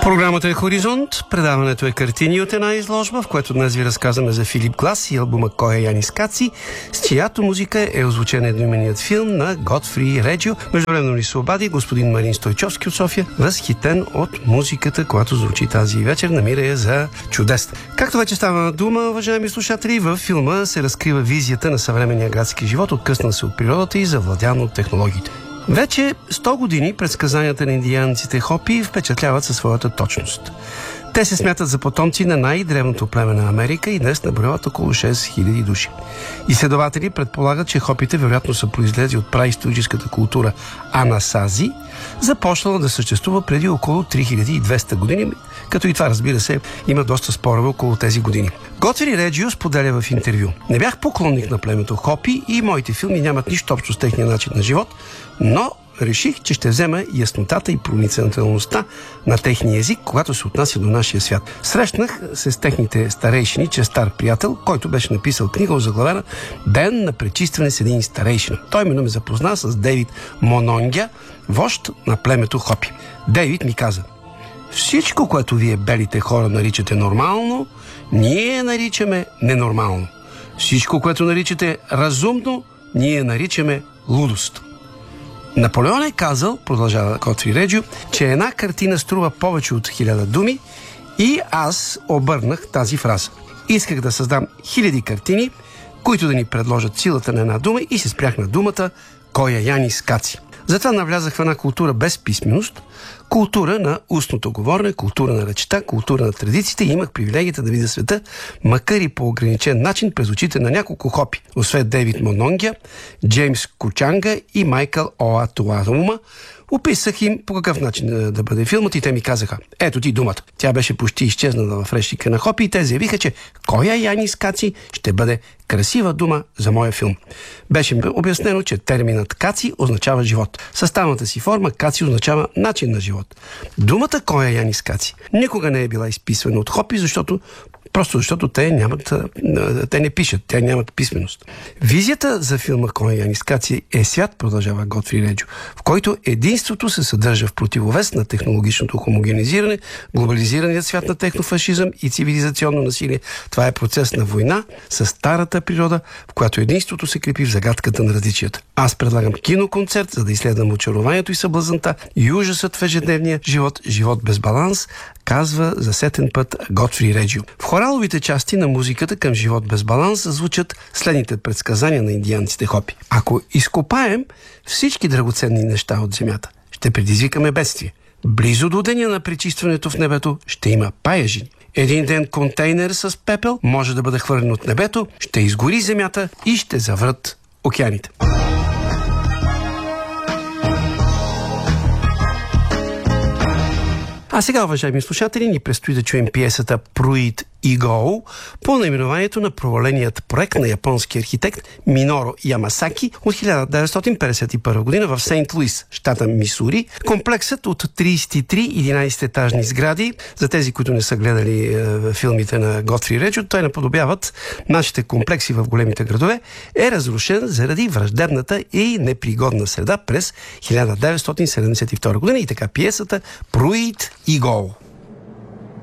Програмата е Хоризонт, предаването е Картини от една изложба, в което днес ви разказваме за Филип Глас и албума Коя Янис Каци, с чиято музика е озвучен едноименният филм на Готфри Реджио. Междувременно ни се обади господин Марин Стойчовски от София, възхитен от музиката, която звучи тази вечер, намира я за чудесна. Както вече става дума, уважаеми слушатели, във филма се разкрива визията на съвременния градски живот, откъснал се от природата и завладян от технологиите. Вече 100 години предсказанията на индианците Хопи впечатляват със своята точност. Те се смятат за потомци на най-древното племе на Америка и днес наброяват около 6000 души. Изследователи предполагат, че Хопите вероятно са произлезли от праисторическата култура Анасази, започнала да съществува преди около 3200 години, като и това, разбира се, има доста спорове около тези години. Готфри Реджио споделя в интервю: "Не бях поклонник на племето Хопи и моите филми нямат нищо общо с техния начин на живот, но реших, че ще взема яснотата и проницателността на техния език, когато се отнася до нашия свят. Срещнах се с техните старейшини, че стар приятел, който беше написал книга озаглавена "Ден на пречистване с един старейшина". Той именно ме запозна с Дейвид Мононгя, вожд на племето Хопи. Дейвид ми каза: "Всичко, което вие белите хора наричате нормално, ние наричаме ненормално. Всичко, което наричате разумно, ние наричаме лудост." Наполеон е казал, продължава Готфри Реджио, че една картина струва повече от 1000 думи, и аз обърнах тази фраза. Исках да създам 1000 картини, които да ни предложат силата на една дума, и се спрях на думата Коя Янис Каци. Затова навлязах в една култура без писменост, култура на устното говорене, култура на речта, култура на традициите, и имах привилегията да видя света, макар и по ограничен начин, през очите на няколко Хопи, освен Дейвид Мононгя, Джеймс Кучанга и Майкъл Оатуарума. Описах им по какъв начин да бъде филмът и те ми казаха: "Ето ти думата." Тя беше почти изчезнала в речника на Хопи и те заявиха, че Коя Янис Каци ще бъде красива дума за моя филм. Беше обяснено, че терминът Каци означава живот. Съставната си форма Каци означава начин на живот. Думата Коя Янис Каци никога не е била изписвана от Хопи, защото те не пишат, те нямат писменост. Визията за филма Коя Янис Каци е свят, продължава Готфри Реджио, в който единството се съдържа в противовес на технологичното хомогенизиране, глобализираният свят на технофашизъм и цивилизационно насилие. Това е процес на война с старата природа, в която единството се крепи в загадката на различията. Аз предлагам киноконцерт, за да изследвам очарованието и съблазънта и ужасът в ежедневния живот, живот без баланс, казва за сетен път Готфри Реджио. В хораловите части на музиката към Живот без баланс звучат следните предсказания на индианците Хопи: "Ако изкопаем всички драгоценни неща от земята, ще предизвикаме бедствие. Близо до деня на пречистването в небето ще има паяжини. Един ден контейнер с пепел може да бъде хвърлен от небето, ще изгори земята и ще заврат океаните." А сега, уважаеми слушатели, ни предстои да чуем пиесата "Пруит и Гоу" по наименованието на проваленият проект на японски архитект Миноро Ямасаки от 1951 година в Сейнт Луис, щата Мисури. Комплексът от 33 11-етажни сгради, за тези, които не са гледали филмите на Готфри Реджио, той наподобяват нашите комплекси в големите градове, е разрушен заради враждебната и непригодна среда през 1972 година. И така пиесата "Пруит и Гоу".